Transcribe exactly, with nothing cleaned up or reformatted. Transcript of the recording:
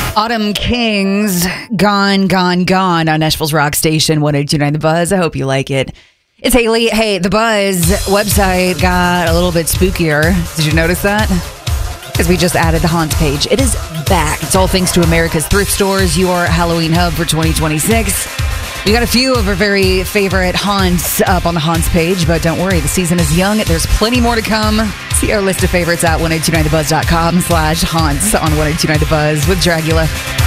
Autumn Kings, Gone, Gone, Gone on Nashville's Rock Station, one oh two point nine The Buzz. I hope you like it. It's Haley. Hey, The Buzz website got a little bit spookier. Did you notice that? Because we just added the Haunts page. It is back. It's all thanks to America's Thrift Stores, your Halloween hub for twenty twenty-six. We got a few of our very favorite haunts up on the haunts page, but don't worry, the season is young. There's plenty more to come. See our list of favorites at ten twenty-nine the buzz dot com slash haunts on ten twenty-nine The Buzz with Dragula.